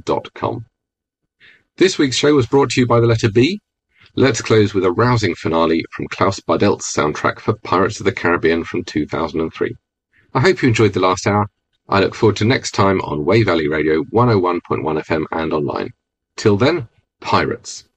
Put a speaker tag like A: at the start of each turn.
A: gmail.com. This week's show was brought to you by the letter B. Let's close with a rousing finale from Klaus Bardelt's soundtrack for Pirates of the Caribbean from 2003. I hope you enjoyed the last hour. I look forward to next time on Way Valley Radio 101.1 FM and online. Till then, pirates.